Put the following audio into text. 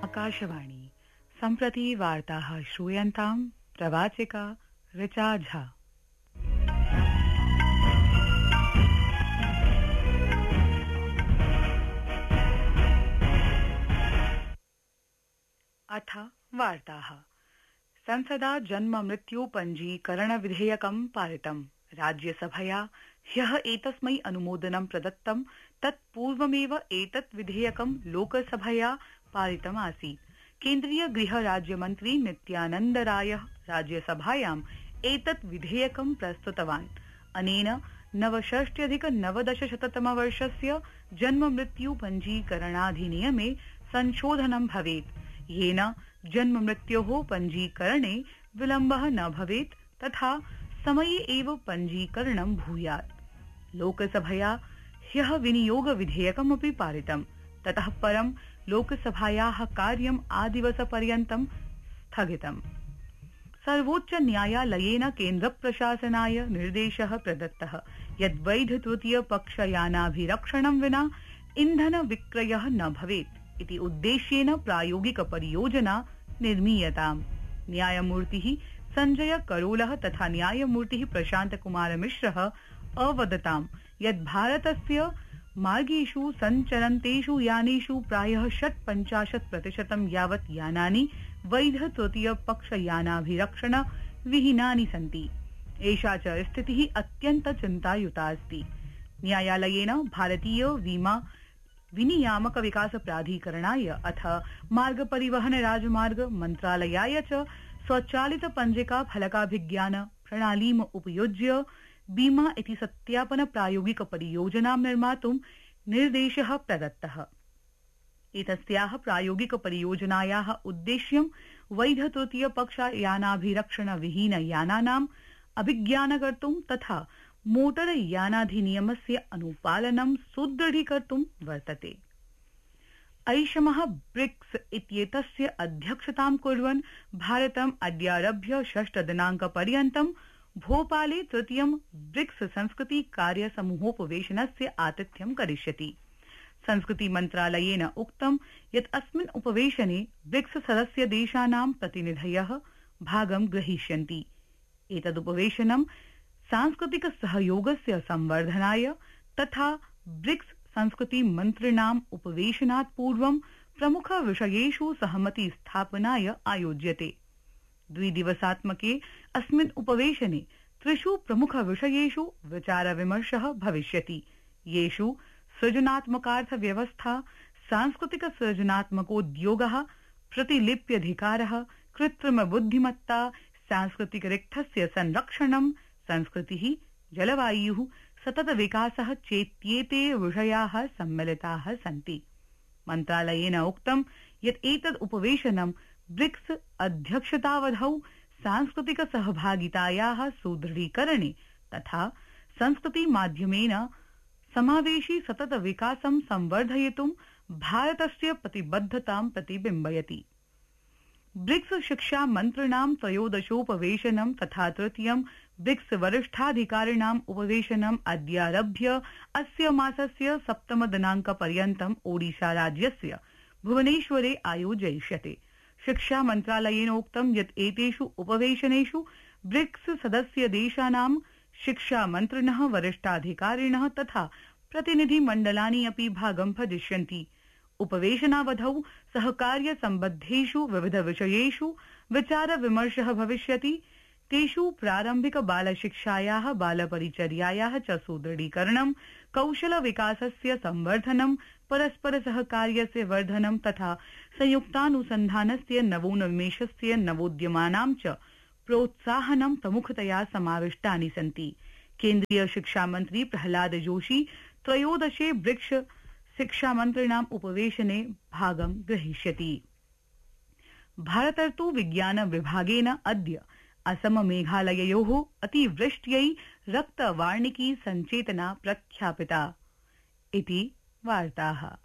आकाशवाणी सम्प्रति वार्ताः श्रूयन्ताम् प्रवाचिका ऋचा झा। अथ वार्ताः। संसदा जन्म मृत्यु पञ्जीकरण विधेयकं पारितम्। राज्यसभया ह्यः एतस्मै अनुमोदनं प्रदत्तं। तत्पूर्वमेव एतत् विधेयकं लोकसभया पारितम् आसीत्। केन्द्रीय गृह राज्यमन्त्री नित्यानन्द रायः राज्यसभायाम् एतत् विधेयकं प्रस्तुतवान्। अनेन नवषष्ट्यधिक-नवदशशततमवर्षस्य जन्म मृत्यु पञ्जीकरणाधिनियमे संशोधनं भवेत्, येन जन्म मृत्योः पञ्जीकरणे विलम्बः न भवेत् तथा समये एव पञ्जीकरणं भूयात्। लोकसभया ह्यः विनियोग विधेयकमपि पारितम्। ततः परं लोकसभायाः कार्यम् आदिवसपर्यन्तं स्थगितम्। सर्वोच्च न्यायालयेन केन्द्रप्रशासनाय निर्देशः प्रदत्तः यत् वैध तृतीय पक्षयानाभिरक्षणं विना इन्धन विक्रयः न भवेत् इति उद्देश्येन प्रायोगिक परियोजना निर्मीयताम्। न्यायमूर्तिः संजय करोलः तथा न्यायमूर्तिः प्रशान्त कुमार मिश्रः अवदताम् यत् भारतस्य मार्गेषु सञ्चरन्तेषु यानेषु प्रायः 50% यावत् यानानि वैध तृतीय पक्षयानाभिरक्षण विहीनानि सन्ति। एषा च स्थितिः अत्यन्त चिन्तायुता अस्ति। न्यायालयेन भारतीय विनियामक विकास प्राधिकरणाय अथ मार्ग परिवहन राजमार्ग मन्त्रालयाय च स्वचालित पञ्जिका फलकाभिज्ञान प्रणालीम् उपयुज्य बीमा इति सत्यापन प्रायोगिक परियोजनां निर्मातुं निर्देशः प्रदत्तः। एतस्याः प्रायोगिक परियोजनायाः उद्देश्यं वैध तृतीय पक्ष यानाभिरक्षण विहीन यानानाम् अभिज्ञानकर्तुं तथा मोटर यानाधिनियमस्य अनुपालनं सुदृढीकर्तुं वर्तते। ऐषमः ब्रिक्स इत्येतस्य अध्यक्षतां कुर्वन् भारतम् अद्यारभ्य 6 दिनाङ्कपर्यन्तं भोपाले तृतीयं ब्रिक्स संस्कृति कार्य समूहोपवेशनस्य आतिथ्यं करिष्यति। संस्कृति मन्त्रालयेन उक्तं यत् अस्मिन् उपवेशने ब्रिक्स सदस्य देशानां प्रतिनिधयः भागं ग्रहीष्यन्ति। एतदुपवेशनं सांस्कृतिक सहयोगस्य संवर्धनाय तथा ब्रिक्स संस्कृति मन्त्रिणाम् उपवेशनात् पूर्वं प्रमुख विषयेषु सहमति स्थापनाय आयोज्यते। द्विदिवसात्मके अस्मिन् उपवेशने 3 प्रमुख विषयेषु विचार विमर्शः भविष्यति, येषु सृजनात्मकार्थव्यवस्था, सांस्कृतिक सृजनात्मकोद्योगः, प्रतिलिप्यधिकारः, कृत्रिम बुद्धिमत्ता, सांस्कृतिक रिक्थस्य संरक्षणं, संस्कृतिः, जलवायुः, सतत विकासः चेत्येते विषयाः सम्मिलिताः सन्ति। मन्त्रालयेन उक्तं यत् एतद् उपवेशनं ब्रिक्स अध्यक्षतावधौ सांस्कृतिक सहभागितायाः सुदृढीकरणे तथा संस्कृति माध्यमेन समावेशी सतत विकासं संवर्धयितुं भारतस्य प्रतिबद्धतां प्रतिबिम्बयति। ब्रिक्स शिक्षा मन्त्रिणां त्रयोदशोपवेशनं तथा तृतीयं ब्रिक्स वरिष्ठाधिकारिणाम् उपवेशनम् अद्यारभ्य अस्य मासस्य 7 दिनाङ्कपर्यन्तम् ओडिशा राज्यस्य भुवनेश्वरे आयोजयिष्यते। शिक्षा मन्त्रालयेन उक्तं यत् एतेषु उपवेशनेषु ब्रिक्स सदस्य देशानां शिक्षा मन्त्रिणः, वरिष्ठाधिकारिणः तथा प्रतिनिधिमण्डलानि अपि भागं भजिष्यन्ति। उपवेशनावधौ सहकार्य सम्बद्धेषु विविध विषयेषु विचार विमर्शः भविष्यति। तेषु प्रारम्भिक बालशिक्षायाः, बालपरिचर्यायाः च सुदृढीकरणं, कौशल विकासस्य संवर्धनं, परस्पर सहकार्यस्य वर्धनं तथा संयुक्तानुसन्धानस्य नवोन्मेषस्य नवोद्यमानां च प्रोत्साहनं प्रमुखतया समाविष्टानि सन्ति। केन्द्रीय शिक्षा मन्त्री प्रहलाद जोशी त्रयोदशे ब्रिक्स शिक्षा मन्त्रिणाम् उपवेशने भागं ग्रहीष्यति। भारतर्तु विज्ञान विभागेन अद्य असम मेघालययोः अतिवृष्ट्यै रक्तवार्णिकी सञ्चेतना प्रख्यापिता इति वार्ताः।